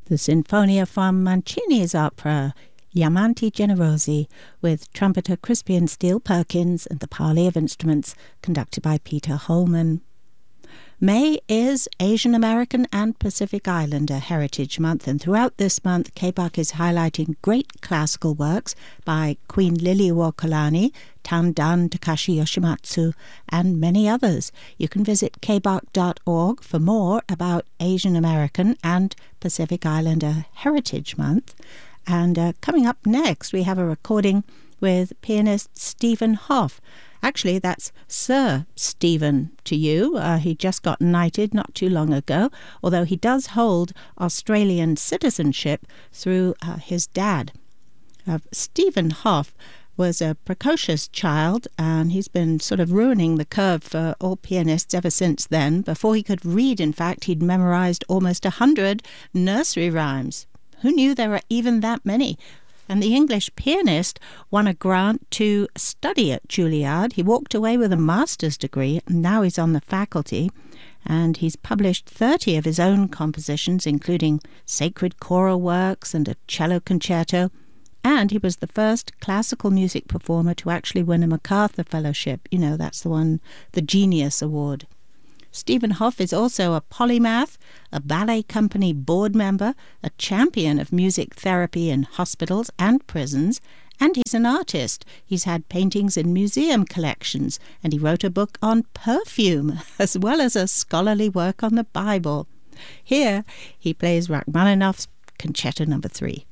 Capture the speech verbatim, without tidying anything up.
the Sinfonia from Mancini's opera Gli Amanti Generosi, with trumpeter Crispian Steele Perkins and the Parley of Instruments, conducted by Peter Holman. May is Asian American and Pacific Islander Heritage Month, and throughout this month, K B A C is highlighting great classical works by Queen Lili Uokalani, Tandan Takashi Yoshimatsu, and many others. You can visit k b a c dot org for more about Asian American and Pacific Islander Heritage Month. And uh, coming up next, we have a recording with pianist Stephen Hoff. Actually, that's Sir Stephen to you. Uh, he just got knighted not too long ago, although he does hold Australian citizenship through uh, his dad. Uh, Stephen Hoff was a precocious child, and he's been sort of ruining the curve for all pianists ever since then. Before he could read, in fact, he'd memorized almost a hundred nursery rhymes. Who knew there were even that many? And the English pianist won a grant to study at Juilliard. He walked away with a master's degree, and now he's on the faculty. And he's published thirty of his own compositions, including sacred choral works and a cello concerto. And he was the first classical music performer to actually win a MacArthur Fellowship. You know, that's the one, the Genius Award. Stephen Hoff is also a polymath, a ballet company board member, a champion of music therapy in hospitals and prisons, and he's an artist. He's had paintings in museum collections, and he wrote a book on perfume, as well as a scholarly work on the Bible. Here, he plays Rachmaninoff's Concerto Number Three.